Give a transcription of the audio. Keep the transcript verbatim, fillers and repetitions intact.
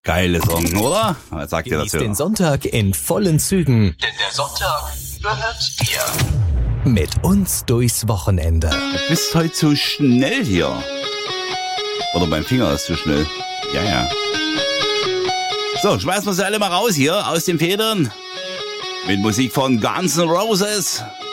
Geile Song, oder? Was sagt ihr Genießt dazu? den Sonntag in vollen Zügen. Denn der Sonntag gehört dir. Mit uns durchs Wochenende. Du bist heute zu schnell hier. Oder mein Finger ist zu schnell. Ja, ja. So, schmeißen wir sie alle mal raus hier aus den Federn. Mit Musik von Guns N' Roses.